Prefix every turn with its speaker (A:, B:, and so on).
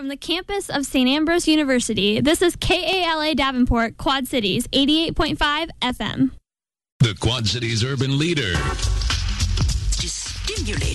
A: from the campus of St. Ambrose University. This is KALA Davenport, Quad Cities, 88.5 FM.
B: The Quad Cities urban leader.
C: To stimulate